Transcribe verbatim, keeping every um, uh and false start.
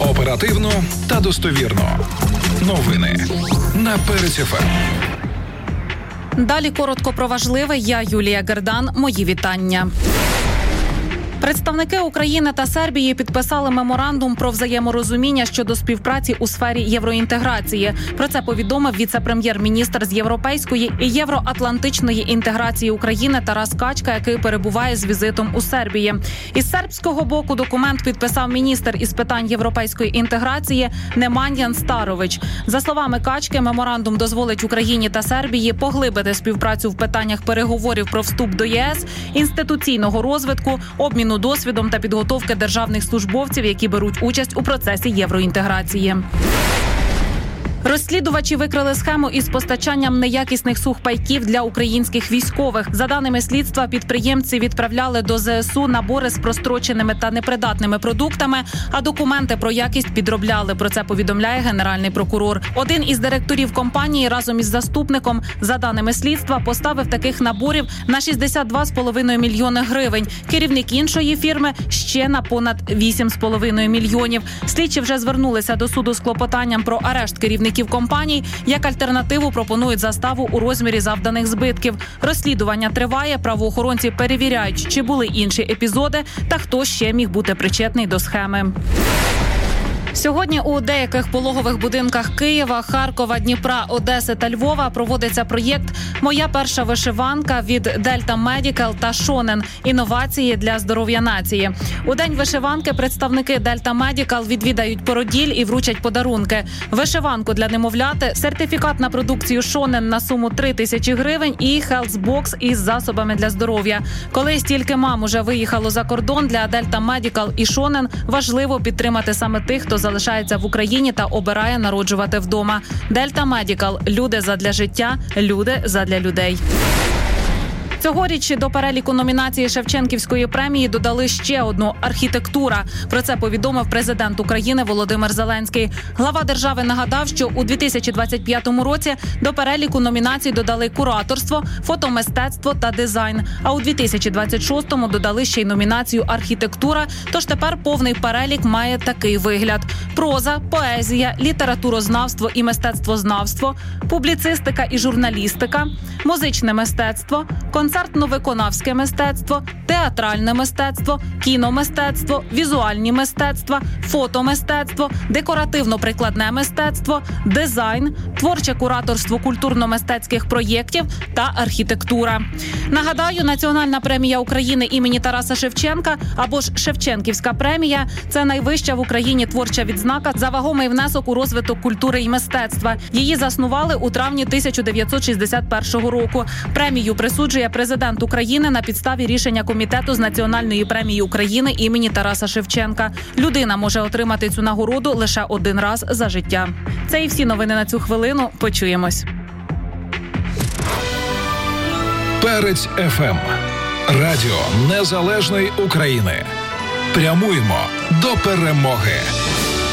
Оперативно та достовірно. Новини на Перець еф ем. Далі коротко про важливе. Я Юлія Гердан. Мої вітання. Представники України та Сербії підписали меморандум про взаєморозуміння щодо співпраці у сфері євроінтеграції. Про це повідомив віце-прем'єр-міністр з європейської і євроатлантичної інтеграції України Тарас Качка, який перебуває з візитом у Сербії. Із сербського боку документ підписав міністр із питань європейської інтеграції Неманьян Старович. За словами Качки, меморандум дозволить Україні та Сербії поглибити співпрацю в питаннях переговорів про вступ до ЄС, інституційного розвитку, обміну досвідом та підготовки державних службовців, які беруть участь у процесі євроінтеграції. Розслідувачі викрили схему із постачанням неякісних сухпайків для українських військових. За даними слідства, підприємці відправляли до зе ес у набори з простроченими та непридатними продуктами, а документи про якість підробляли. Про це повідомляє генеральний прокурор. Один із директорів компанії разом із заступником, за даними слідства, поставив таких наборів на шістдесят два цілих п'ять десятих мільйони гривень. Керівник іншої фірми ще на понад вісім цілих п'ять десятих мільйонів. Слідчі вже звернулися до суду з клопотанням про арешт керівників компаній. Як альтернативу пропонують заставу у розмірі завданих збитків. Розслідування триває, правоохоронці перевіряють, чи були інші епізоди та хто ще міг бути причетний до схеми. Сьогодні у деяких пологових будинках Києва, Харкова, Дніпра, Одеси та Львова проводиться проєкт «Моя перша вишиванка» від Delta Medical та Shonen – інновації для здоров'я нації. У День вишиванки представники Delta Medical відвідають породіль і вручать подарунки. Вишиванку для немовляти, сертифікат на продукцію Shonen на суму три тисячі гривень і хелсбокс із засобами для здоров'я. Коли стільки мам уже виїхало за кордон, для Delta Medical і Shonen важливо підтримати саме тих, хто залишається в Україні та обирає народжувати вдома. Delta Medical – люди задля життя, люди задля людей. Цьогоріч до переліку номінації Шевченківської премії додали ще одну – архітектура. Про це повідомив президент України Володимир Зеленський. Глава держави нагадав, що у дві тисячі двадцять п'ятому році до переліку номінацій додали кураторство, фотомистецтво та дизайн. А у дві тисячі двадцять шостому додали ще й номінацію архітектура, тож тепер повний перелік має такий вигляд: проза, поезія, літературознавство і мистецтвознавство, публіцистика і журналістика, музичне мистецтво, концертно-виконавське мистецтво, театральне мистецтво, кіномистецтво, візуальні мистецтва, фотомистецтво, декоративно-прикладне мистецтво, дизайн, творче кураторство культурно-мистецьких проєктів та архітектура. Нагадаю, Національна премія України імені Тараса Шевченка або ж Шевченківська премія – це найвища в Україні творча відзнака за вагомий внесок у розвиток культури і мистецтва. Її заснували у травні тисяча дев'ятсот шістдесят першого року. Премію присуджує президент України на підставі рішення Комітету з Національної премії України імені Тараса Шевченка. Людина може отримати цю нагороду лише один раз за життя. Це і всі новини на цю хвилину. Почуємось. Перець еф ем. Радіо Незалежної України. Прямуємо до перемоги.